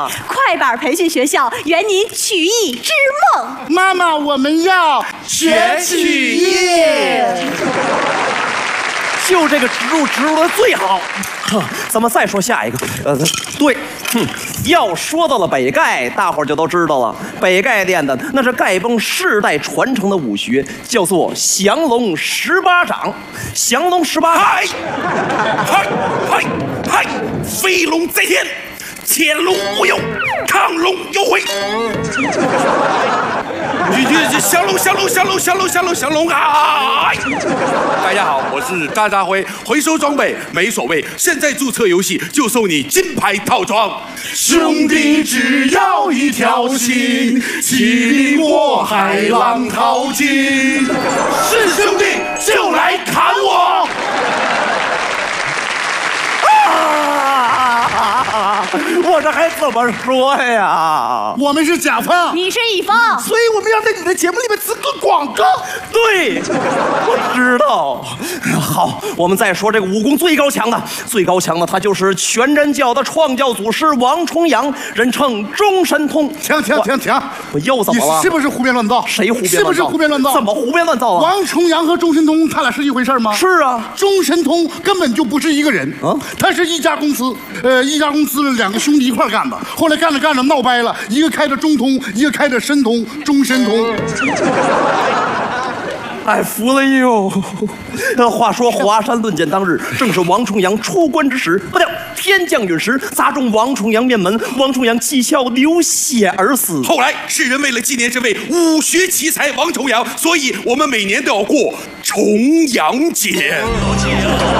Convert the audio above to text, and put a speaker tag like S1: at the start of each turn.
S1: 啊？
S2: 快板培训学校圆您曲艺之梦。
S3: 妈妈，我们要
S1: 学曲艺。就这个植入的最好。咱们再说下一个，对，要说到了北丐，大伙儿就都知道了。北丐练的那是丐帮世代传承的武学，叫做降龙18掌。降龙18掌，
S4: 嗨，飞龙在天，潜龙勿用，亢龙有悔。降龙啊！大家好，我是渣渣辉，回收装备没所谓，现在注册游戏就送你金牌套装。兄弟只要一条心，气力过海浪淘尽，是兄弟就来砍我。
S1: 我这还怎么说呀？
S3: 我们是甲方，
S2: 你是乙方，
S3: 所以我们要在你的节目里面植入广告。
S1: 对，我知道。好，我们再说这个武功最高强的，他就是全真教的创教祖师王重阳，人称中神通。
S3: 停！
S1: 我又怎么了？
S3: 你是不是胡编乱造？
S1: 谁胡编乱造？
S3: 是不是胡编乱造？
S1: 怎么胡编乱造啊？
S3: 王重阳和中神通，他俩是一回事吗？
S1: 是啊，
S3: 中神通根本就不是一个人啊，他是一家公司，一家公司2个兄弟一块干的，后来干着闹掰了，一个开着中通，一个开着神通，中神通。
S1: 哎，服了哟！话说华山论剑当日，正是王重阳出关之时，不料天降陨石砸中王重阳面门，王重阳气窍流血而死。
S4: 后来世人为了纪念这位武学奇才王重阳，所以我们每年都要过重阳节。